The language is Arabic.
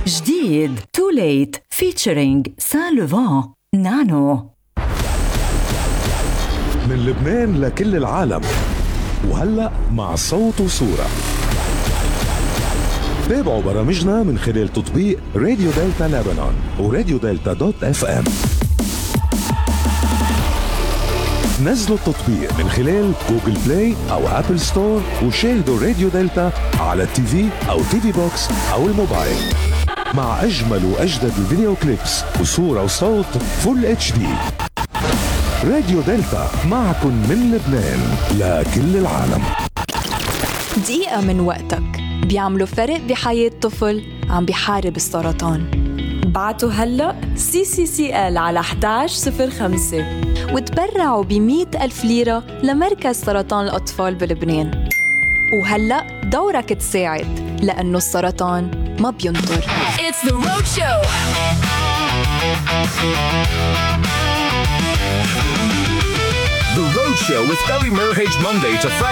جديد Too Late featuring Saint Laurent نانو. من لبنان لكل العالم، وهلأ مع صوت وصورة. تابعوا برامجنا من خلال تطبيق راديو دلتا لبنان وراديو دلتا .fm. نزلوا التطبيق من خلال جوجل بلاي أو أبل ستور وشاهدوا راديو دلتا على التي في أو تي في بوكس أو الموبايل مع أجمل وأجدد الفيديو كليبس وصورة وصوت فول اتش دي. راديو دلتا معكم من لبنان لكل العالم. دقيقة من وقتك بيعملوا فرق بحياة طفل عم بيحارب السرطان. بعتوا هلأ CCCL على 1105 وتبرعوا ب100,000 ليرة لمركز سرطان الأطفال بلبنان. وهلأ دورك تساعد، لأنه السرطان ما بينطر. It's the Road Show. The Road Show with Ellie Merhage Monday to Friday.